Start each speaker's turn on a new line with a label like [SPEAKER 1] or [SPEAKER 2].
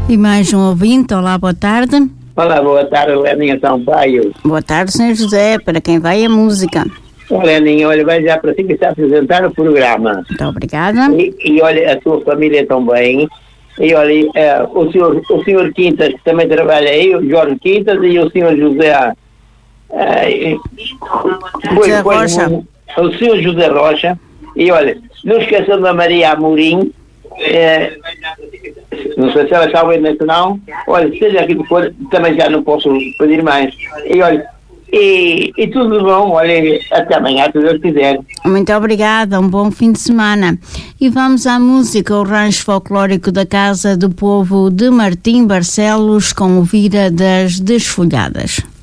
[SPEAKER 1] E mais um ouvinte. Olá, boa tarde.
[SPEAKER 2] Olá, boa tarde, Leninha Sampaio.
[SPEAKER 1] Boa tarde, Sr. José, para quem vai a música.
[SPEAKER 2] Leninha, olha, vai já para si que está a apresentar o programa.
[SPEAKER 1] Muito obrigada.
[SPEAKER 2] E olha, a sua família também. E olha, o senhor Quintas, que também trabalha aí, o Jorge Quintas, e o senhor José...
[SPEAKER 1] José Rocha.
[SPEAKER 2] O senhor José Rocha. E olha, não esqueçam da Maria Amorim. Não sei se ela está ouvindo nesse não. Olha, seja aquilo que for, também já não posso pedir mais. E olha, e tudo bom, olha, até amanhã, se Deus quiser.
[SPEAKER 1] Muito obrigada, um bom fim de semana. E vamos à música, o rancho folclórico da Casa do Povo de Martim Barcelos, com o Vira das Desfolhadas.